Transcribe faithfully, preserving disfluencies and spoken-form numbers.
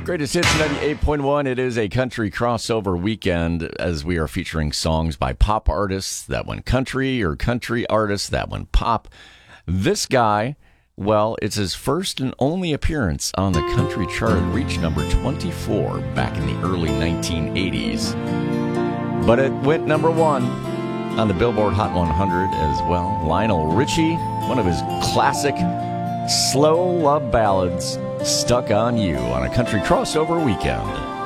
Greatest Hits ninety-eight point one. It is a country crossover weekend as we are featuring songs by pop artists that went country or country artists that went pop. This guy, well, it's his first and only appearance on the country chart. It reached number twenty-four back in the early nineteen eighties. But it went number one on the Billboard Hot one hundred as well. Lionel Richie, one of his classic slow love ballads, Stuck on You, on a country crossover weekend.